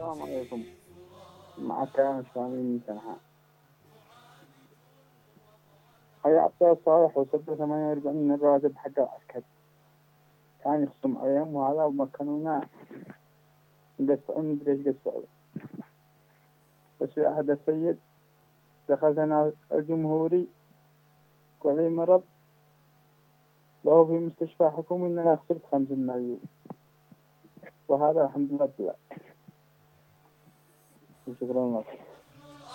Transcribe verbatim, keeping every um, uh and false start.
السلام عليكم. معك أنا شامي من سنحاء. هيا عطيه صالح وصدر ثمانية وأربعين من الراتب حق العسكري، كان يخصم أيام وهذا ومكنونا ندفعون مدري إيش قصة. بس في أحد السيد دخلنا الجمهوري وعليه مرض وهو في مستشفى حكومي إننا خسرت خمسين مليون، وهذا الحمد لله. شكرا لك.